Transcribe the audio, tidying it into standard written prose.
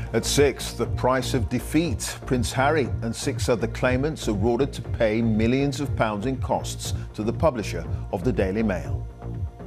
At 6, the price of defeat. Prince Harry and 6 other claimants are ordered to pay millions of pounds in costs to the publisher of the Daily Mail.